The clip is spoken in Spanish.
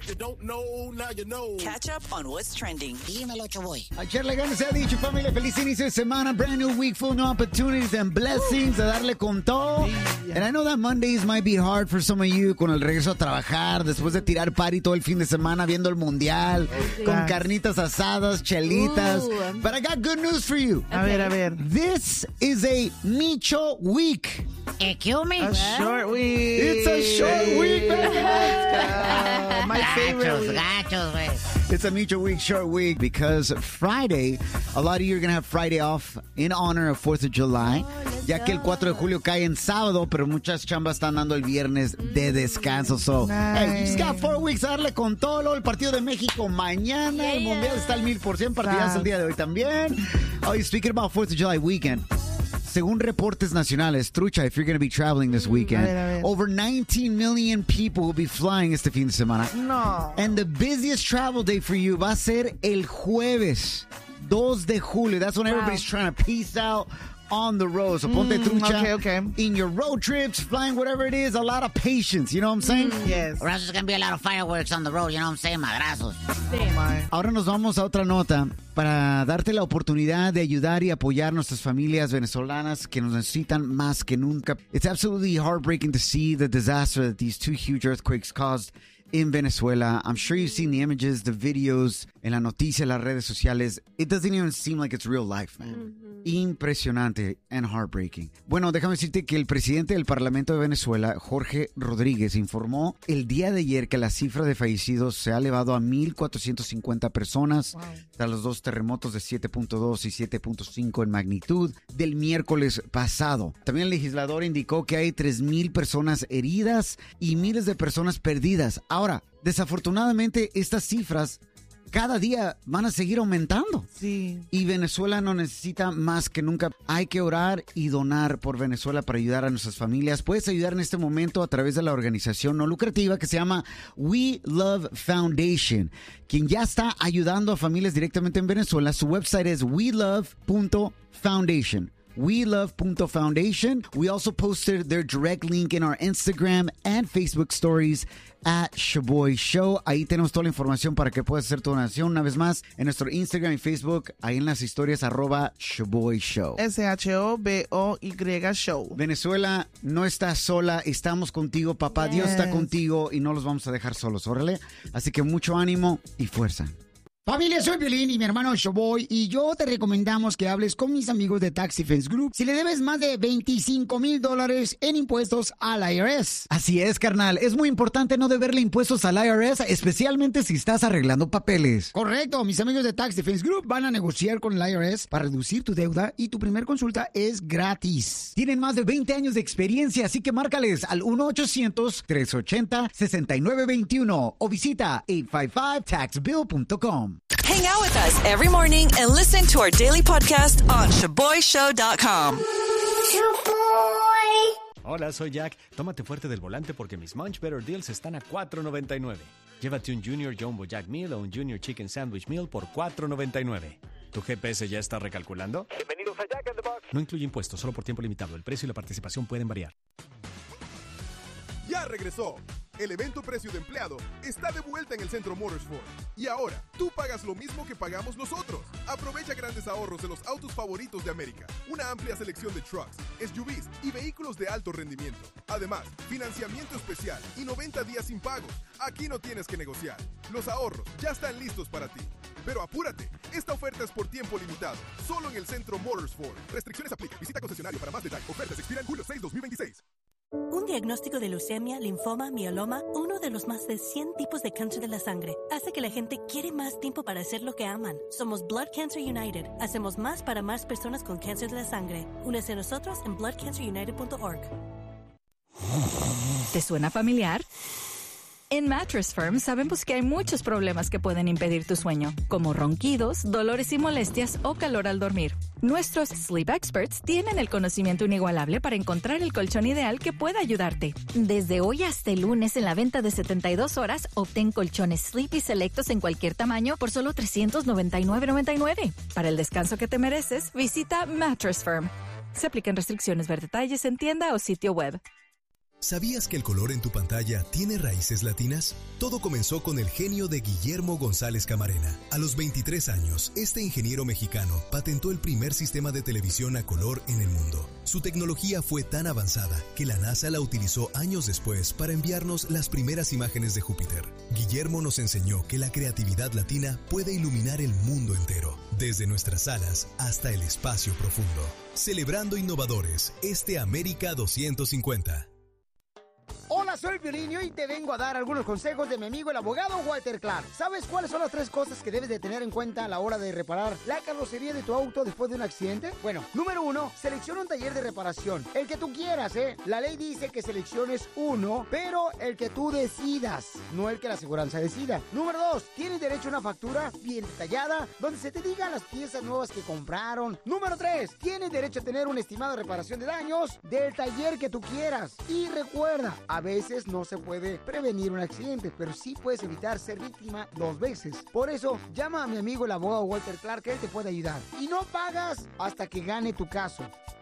If you don't know, now you know. Catch up on what's trending. Dímelo, Choboy. A echarle ganas se ha dicho, familia. Feliz inicio de semana. Brand new week full of new opportunities and blessings. A darle con todo. And I know that Mondays might be hard for some of you con el regreso a trabajar, después de tirar party todo el fin de semana viendo el mundial, con carnitas asadas, chelitas. But I got good news for you. A ver. This is a Micho week. Excuse me. A short week. It's a short week, baby. My favorite week. Gachos, güey. It's a Micho week, short week, because Friday, a lot of you are going to have Friday off in honor of 4th of July, ya que el 4 de julio cae en sábado, pero muchas chambas están dando el viernes de descanso. So, hey, you just got 4 weeks a darle con todo. El partido de México mañana, el mundial está al 1000%, partidazo el día de hoy también. Oh, speaking about 4th of July weekend, según reportes nacionales, trucha, if you're going to be traveling this weekend, a ver. over 19 million people will be flying este fin de semana. No. And the busiest travel day for you va a ser el jueves, 2 de julio. That's when everybody's trying to peace out on the road. So ponte trucha okay. in your road trips, flying, whatever it is, a lot of patience. You know what I'm saying? Yes. Or else there's going to be a lot of fireworks on the road, you know what I'm saying? Madrazos. Ahora nos vamos a otra nota para darte la oportunidad de ayudar y apoyar a nuestras familias venezolanas que nos necesitan más que nunca. It's absolutely heartbreaking to see the disaster that these 2 huge earthquakes caused in Venezuela. I'm sure you've seen the images, the videos, en la noticia, en las redes sociales. It doesn't even seem like it's real life, man. Impresionante and heartbreaking. Bueno, déjame decirte que el presidente del Parlamento de Venezuela, Jorge Rodríguez, informó el día de ayer que la cifra de fallecidos se ha elevado a 1,450 personas tras los 2 terremotos de 7.2 y 7.5 en magnitud del miércoles pasado. También el legislador indicó que hay 3,000 personas heridas y miles de personas perdidas. Ahora, desafortunadamente, estas cifras cada día van a seguir aumentando. Sí. Y Venezuela no necesita más que nunca. Hay que orar y donar por Venezuela para ayudar a nuestras familias. Puedes ayudar en este momento a través de la organización no lucrativa que se llama We Love Foundation, quien ya está ayudando a familias directamente en Venezuela. Su website es welove.foundation. welove.foundation. We also posted their direct link in our Instagram and Facebook stories at Shoboy Show. Ahí tenemos toda la información para que puedas hacer tu donación. Una vez más, en nuestro Instagram y Facebook, ahí en las historias, @Shoboy Show. SHOBOY Show. Venezuela no está sola, estamos contigo, papá. Dios está contigo y no los vamos a dejar solos, órale. Así que mucho ánimo y fuerza. Familia, soy Piolín y mi hermano Shoboy, y yo te recomendamos que hables con mis amigos de Tax Defense Group si le debes más de $25,000 en impuestos al IRS. Así es, carnal. Es muy importante no deberle impuestos al IRS, especialmente si estás arreglando papeles. Correcto, mis amigos de Tax Defense Group van a negociar con el IRS para reducir tu deuda y tu primer consulta es gratis. Tienen más de 20 años de experiencia, así que márcales al 1-800-380-6921 o visita 855taxbill.com. Hang out with us every morning and listen to our daily podcast on ShoboyShow.com. Hola, soy Jack. Tómate fuerte del volante porque mis Munch Better Deals están a $4.99. Llévate un Junior Jumbo Jack Meal o un Junior Chicken Sandwich Meal por $4.99. ¿Tu GPS ya está recalculando? Bienvenidos a Jack in the Box. No incluye impuestos, solo por tiempo limitado. El precio y la participación pueden variar. Ya regresó. El evento Precio de Empleado está de vuelta en el Centro Motorsport. Y ahora, tú pagas lo mismo que pagamos nosotros. Aprovecha grandes ahorros en los autos favoritos de América. Una amplia selección de trucks, SUVs y vehículos de alto rendimiento. Además, financiamiento especial y 90 días sin pagos. Aquí no tienes que negociar. Los ahorros ya están listos para ti. Pero apúrate, esta oferta es por tiempo limitado. Solo en el Centro Motorsport. Restricciones aplican. Visita concesionario para más detalles. Ofertas expiran julio 6, 2026. Un diagnóstico de leucemia, linfoma, mieloma, uno de los más de 100 tipos de cáncer de la sangre, hace que la gente quiere más tiempo para hacer lo que aman. Somos Blood Cancer United. Hacemos más para más personas con cáncer de la sangre. Únese a nosotros en bloodcancerunited.org. ¿Te suena familiar? En Mattress Firm sabemos que hay muchos problemas que pueden impedir tu sueño, como ronquidos, dolores y molestias o calor al dormir. Nuestros Sleep Experts tienen el conocimiento inigualable para encontrar el colchón ideal que pueda ayudarte. Desde hoy hasta el lunes en la venta de 72 horas, obtén colchones Sleepy selectos en cualquier tamaño por solo $399.99. Para el descanso que te mereces, visita Mattress Firm. Se aplican restricciones. Ver detalles en tienda o sitio web. ¿Sabías que el color en tu pantalla tiene raíces latinas? Todo comenzó con el genio de Guillermo González Camarena. A los 23 años, este ingeniero mexicano patentó el primer sistema de televisión a color en el mundo. Su tecnología fue tan avanzada que la NASA la utilizó años después para enviarnos las primeras imágenes de Júpiter. Guillermo nos enseñó que la creatividad latina puede iluminar el mundo entero, desde nuestras salas hasta el espacio profundo. Celebrando innovadores, América 250. Hola, soy Piolín y hoy te vengo a dar algunos consejos de mi amigo el abogado Walter Clark. ¿Sabes cuáles son las 3 cosas que debes de tener en cuenta a la hora de reparar la carrocería de tu auto después de un accidente? Bueno, número 1, selecciona un taller de reparación. El que tú quieras, ¿eh? La ley dice que selecciones uno, pero el que tú decidas, no el que la aseguranza decida. Número 2, tienes derecho a una factura bien detallada, donde se te digan las piezas nuevas que compraron. Número 3, tienes derecho a tener un estimado de reparación de daños del taller que tú quieras. Y recuerda, a veces no se puede prevenir un accidente, pero sí puedes evitar ser víctima 2 veces. Por eso, llama a mi amigo el abogado Walter Clark, que él te puede ayudar. Y no pagas hasta que gane tu caso.